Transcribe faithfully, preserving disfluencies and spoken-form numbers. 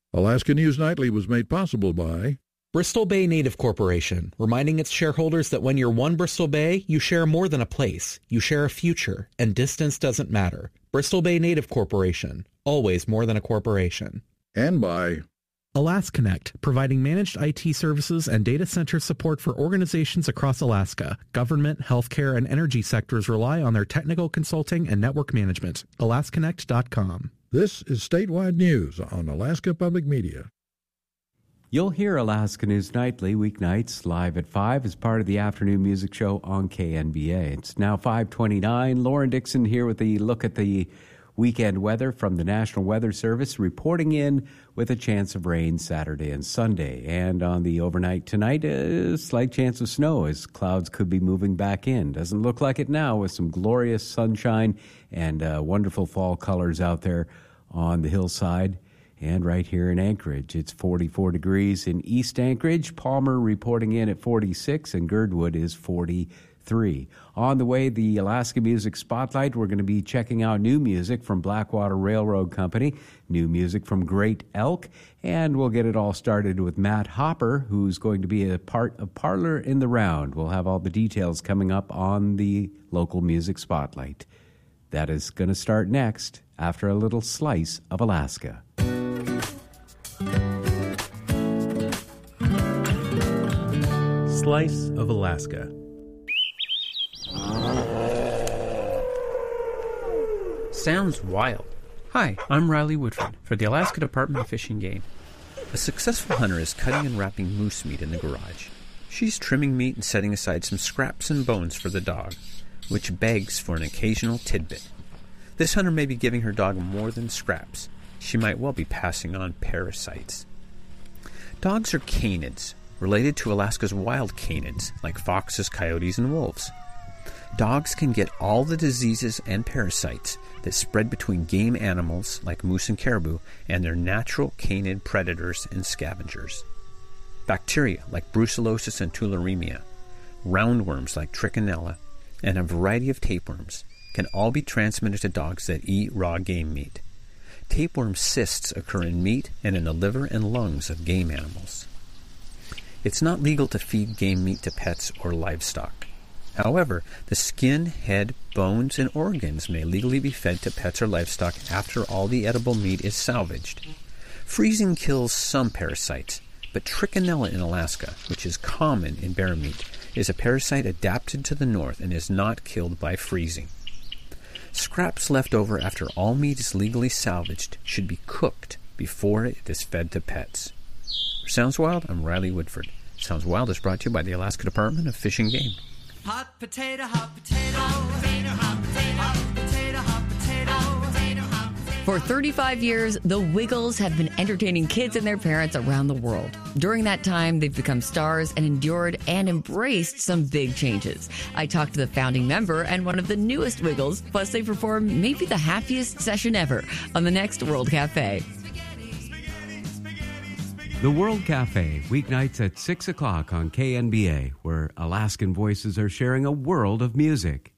Alaska News Nightly was made possible by Bristol Bay Native Corporation, reminding its shareholders that when you're one Bristol Bay, you share more than a place. You share a future, and distance doesn't matter. Bristol Bay Native Corporation, always more than a corporation. And by AlaskaConnect, providing managed I T services and data center support for organizations across Alaska. Government, healthcare, and energy sectors rely on their technical consulting and network management. Alaska Connect dot com. This is Statewide News on Alaska Public Media. You'll hear Alaska News Nightly weeknights live at five as part of the afternoon music show on K N B A. It's now five twenty-nine. Lauren Dixon here with a look at the weekend weather from the National Weather Service, reporting in with a chance of rain Saturday and Sunday. And on the overnight tonight, a slight chance of snow as clouds could be moving back in. Doesn't look like it now with some glorious sunshine and uh, wonderful fall colors out there on the hillside. And right here in Anchorage, it's forty-four degrees in East Anchorage. Palmer reporting in at forty-six, and Girdwood is forty-three. On the way, the Alaska Music Spotlight, we're going to be checking out new music from Blackwater Railroad Company, new music from Great Elk, and we'll get it all started with Matt Hopper, who's going to be a part of Parlor in the Round. We'll have all the details coming up on the local Music Spotlight. That is going to start next after a little slice of Alaska. Slice of Alaska. Sounds wild. Hi, I'm Riley Woodford for the Alaska Department of Fish and Game. A successful hunter is cutting and wrapping moose meat in the garage. She's trimming meat and setting aside some scraps and bones for the dog, which begs for an occasional tidbit. This hunter may be giving her dog more than scraps. She might well be passing on parasites. Dogs are canids, related to Alaska's wild canids, like foxes, coyotes, and wolves. Dogs can get all the diseases and parasites that spread between game animals, like moose and caribou, and their natural canid predators and scavengers. Bacteria, like brucellosis and tularemia, roundworms like trichinella, and a variety of tapeworms can all be transmitted to dogs that eat raw game meat. Tapeworm cysts occur in meat and in the liver and lungs of game animals. It's not legal to feed game meat to pets or livestock. However, the skin, head, bones, and organs may legally be fed to pets or livestock after all the edible meat is salvaged. Freezing kills some parasites, but trichinella in Alaska, which is common in bear meat, is a parasite adapted to the north and is not killed by freezing. Scraps left over after all meat is legally salvaged should be cooked before it is fed to pets. For Sounds Wild, I'm Riley Woodford. Sounds Wild is brought to you by the Alaska Department of Fish and Game. Hot potato, hot potato, hot potato, hot potato, hot potato, hot potato, potato, hot potato. For thirty-five years, the Wiggles have been entertaining kids and their parents around the world. During that time, they've become stars and endured and embraced some big changes. I talked to the founding member and one of the newest Wiggles, plus they performed maybe the happiest session ever on the next World Cafe. The World Cafe, weeknights at six o'clock on K N B A, where Alaskan voices are sharing a world of music.